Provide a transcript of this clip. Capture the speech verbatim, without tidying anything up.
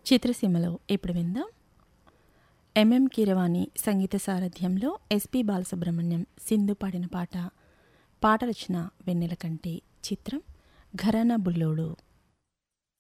చిత్రసీమలో ఇప్పుడు విందాం. ఎంఎం కీరవాణి సంగీత సారథ్యంలో ఎస్పి బాలసుబ్రహ్మణ్యం సింధు పాడిన పాట. పాట రచన వెన్నెలకంటి. చిత్రం ఘరానా బుల్లోడు.